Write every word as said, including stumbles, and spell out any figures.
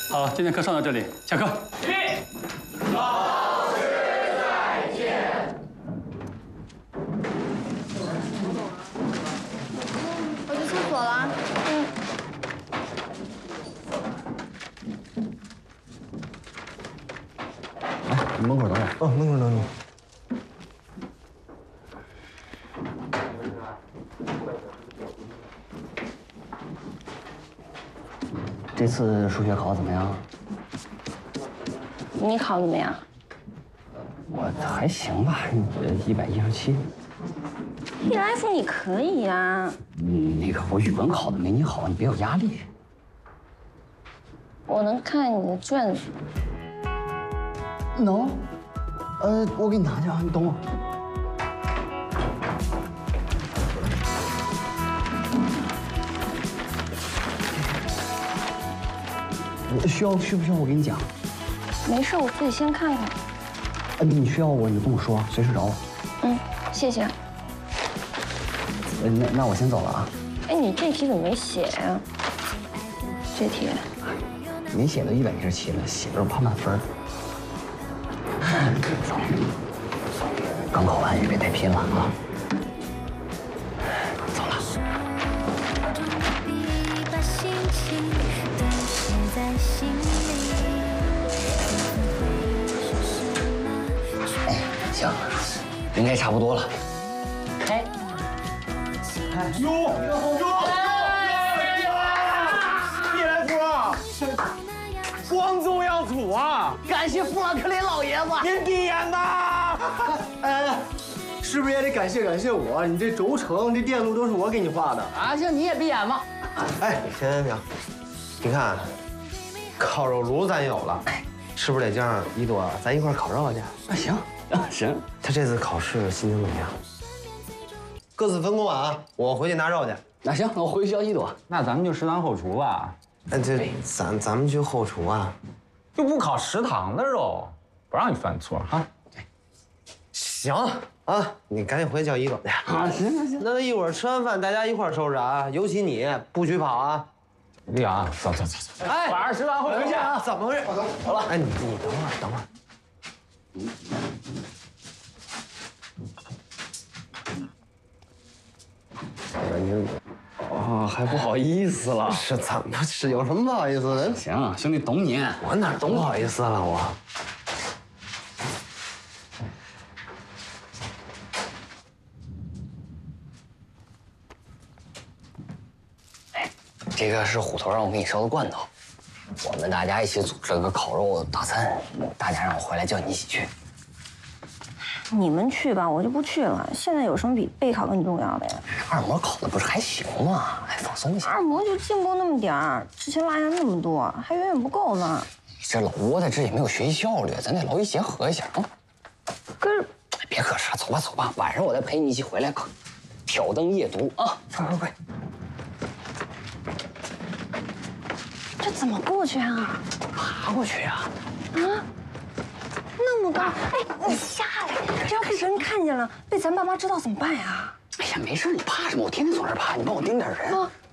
好，今天课上到这里，下课。 起立。老师再见。 我去厕所了。嗯。 来，你门口等我。 哦，门口等你。 这次数学考得怎么样？ 你考怎么样？ 我还行吧，一百一十七。 一来福你可以呀。 嗯，那个我语文考的没你好，你别有压力。 我能看你的卷子。 能？呃，我给你拿去啊，你等我。 需要需不需要我给你讲？ 没事，我自己先看看。 呃，你需要我你就跟我说，随时找我。 嗯，谢谢。 呃，那那我先走了啊。 哎，你这题怎么没写呀？这题。 没写都一百一十七了，写着怕满分。走，刚考完也别太拼了啊。走了。 行，应该差不多了。开。 哟哟哟！别来福啊！光宗耀祖啊！ 感谢富兰克林老爷子。 您点呐！ 哎，是不是也得感谢感谢我？你这轴承、这电路都是我给你画的。 啊，行，你也闭眼吧。 哎，停停停！你看，烤肉炉咱有了，是不是得叫一朵咱一块烤肉去？ 啊，行啊，行。 他这次考试心情怎么样？各自分工啊！我回去拿肉去。 那行，那我回去叫一朵。 那咱们就食堂后厨吧。 哎，这咱咱们去后厨啊， 又不烤食堂的肉，不让你犯错哈。 行啊，你赶紧回去叫一朵去。 啊，行行行。 那一会儿吃完饭大家一块收拾啊，尤其你不许跑啊。 丽阳，走走走走。 哎， 晚上食堂后厨见啊！ 怎么回事？好了，哎，你你等会儿，等会儿。你哦，还不好意思了。 是怎么是有什么不好意思的？ 行，兄弟，懂你。 我哪懂不好意思了我？ 哎，这个是虎头让我给你烧的罐头，我们大家一起组织了个烤肉大餐，大家让我回来叫你一起去。 你们去吧，我就不去了。现在有什么比备考更重要的呀？ 二模考的不是还行吗？哎，放松一下。 二模就进步那么点儿，之前落下那么多，还远远不够呢。 你这老窝在这也没有学习效率，咱得劳逸结合一下啊。 可是， 别可是了，走吧走吧，晚上我再陪你一起回来可挑灯夜读啊！快快快！ 这怎么过去啊？ 爬过去啊！ 啊？ 那么高，哎，你下来！这要被人看见了，被咱爸妈知道怎么办呀？ 哎呀，没事，你怕什么？我天天从这儿爬，你帮我盯点人。啊，